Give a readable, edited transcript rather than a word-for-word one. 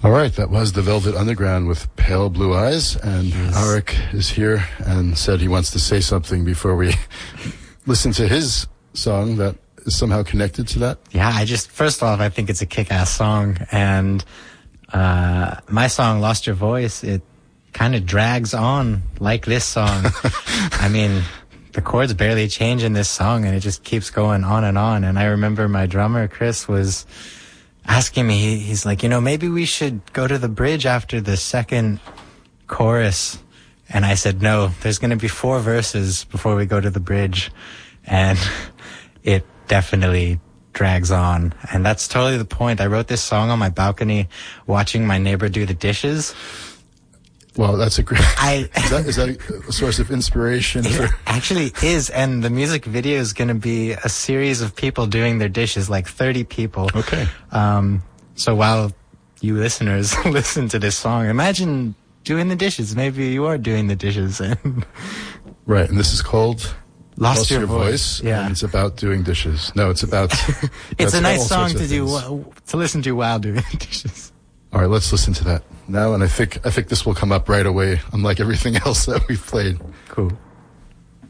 All right, that was the Velvet Underground with Pale Blue Eyes, and Yes. Arik is here and said he wants to say something before we listen to his song that is somehow connected to that. Yeah, first off, I think it's a kick-ass song, and my song, Lost Your Voice, it kind of drags on like this song. I mean, the chords barely change in this song, and it just keeps going on. And I remember my drummer, Chris, was asking me, he's like, maybe we should go to the bridge after the second chorus. And I said, no, there's going to be 4 verses before we go to the bridge. And it definitely drags on. And that's totally the point. I wrote this song on my balcony watching my neighbor do the dishes. Well, that's a great... Is that a source of inspiration? It actually is, and the music video is going to be a series of people doing their dishes, like 30 people. Okay. So while you listeners listen to this song, imagine doing the dishes. Maybe you are doing the dishes. Right, and this is called... Lost Your Voice. Yeah. And it's about doing dishes. No, it's about... It's a nice song to listen to while doing dishes. All right, let's listen to that now, and I think this will come up right away, unlike everything else that we've played. Cool.